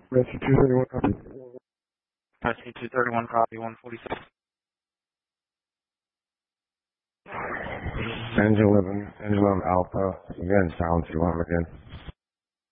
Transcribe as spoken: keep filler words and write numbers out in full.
Rescue two thirty-one, copy. Rescue two thirty-one, copy, one forty-six. Engine eleven, engine eleven Alpha, again, sound two one again.